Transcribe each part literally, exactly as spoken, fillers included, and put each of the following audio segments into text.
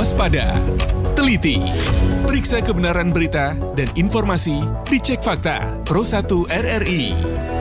Waspada, teliti, periksa kebenaran berita dan informasi dicek fakta Pro satu R R I.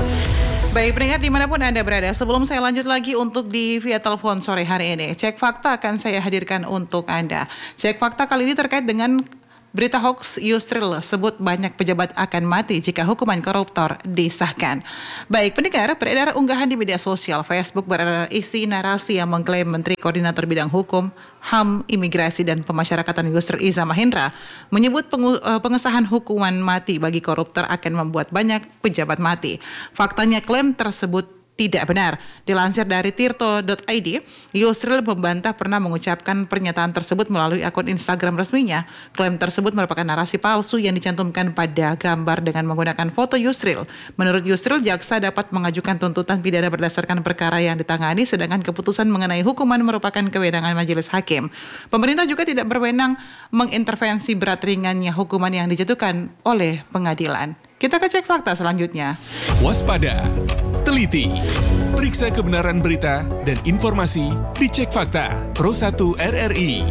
Baik pendengar dimanapun Anda berada, sebelum saya lanjut lagi untuk di via telepon sore hari ini, cek fakta akan saya hadirkan untuk Anda. Cek fakta kali ini terkait dengan berita hoax Yusril sebut banyak pejabat akan mati jika hukuman koruptor disahkan. Baik pendengar, beredar unggahan di media sosial Facebook berisi narasi yang mengklaim Menteri Koordinator Bidang Hukum, H A M, Imigrasi dan Pemasyarakatan Yusril Iza Mahendra menyebut pengesahan hukuman mati bagi koruptor akan membuat banyak pejabat mati. Faktanya klaim tersebut tidak benar. Dilansir dari tirto dot i d, Yusril membantah pernah mengucapkan pernyataan tersebut melalui akun Instagram resminya. Klaim tersebut merupakan narasi palsu yang dicantumkan pada gambar dengan menggunakan foto Yusril. Menurut Yusril, jaksa dapat mengajukan tuntutan pidana berdasarkan perkara yang ditangani, sedangkan keputusan mengenai hukuman merupakan kewenangan majelis hakim. Pemerintah juga tidak berwenang mengintervensi berat ringannya hukuman yang dijatuhkan oleh pengadilan. Kita ke cek fakta selanjutnya. Waspada, teliti, periksa kebenaran berita dan informasi dicek fakta Pro satu R R I.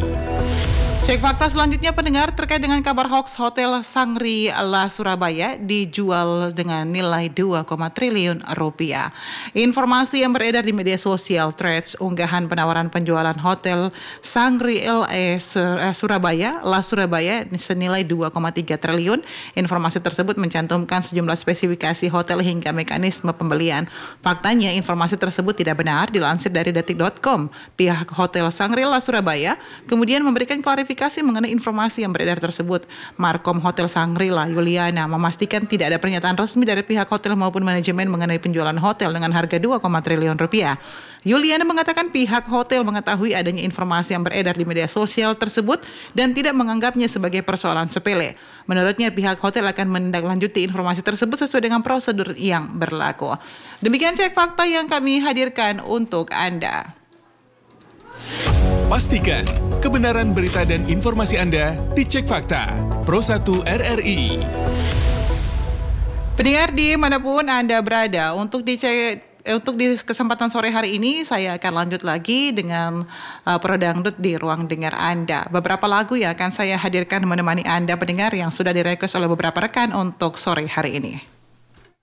Cek fakta selanjutnya pendengar terkait dengan kabar hoax Hotel Shangri-La Surabaya dijual dengan nilai dua koma triliun rupiah. Informasi yang beredar di media sosial Threads unggahan penawaran penjualan Hotel Shangri-La Surabaya, La Surabaya senilai dua koma tiga triliun. Informasi tersebut mencantumkan sejumlah spesifikasi hotel hingga mekanisme pembelian. Faktanya informasi tersebut tidak benar. Dilansir dari detik dot com, pihak Hotel Shangri-La Surabaya kemudian memberikan klarifikasi mengenai informasi yang beredar tersebut. Markom Hotel Shangri-La Yuliana memastikan tidak ada pernyataan resmi dari pihak hotel maupun manajemen mengenai penjualan hotel dengan harga dua koma triliun rupiah. Yuliana mengatakan pihak hotel mengetahui adanya informasi yang beredar di media sosial tersebut dan tidak menganggapnya sebagai persoalan sepele. Menurutnya pihak hotel akan menindaklanjuti informasi tersebut sesuai dengan prosedur yang berlaku. Demikian cek fakta yang kami hadirkan untuk Anda. Pastikan kebenaran berita dan informasi Anda dicek fakta Pro satu R R I. Pendengar dimanapun Anda berada, untuk dicek untuk di kesempatan sore hari ini saya akan lanjut lagi dengan uh, Pro Dangdut di ruang dengar Anda. Beberapa lagu yang akan saya hadirkan menemani Anda pendengar yang sudah direkomendasikan oleh beberapa rekan untuk sore hari ini.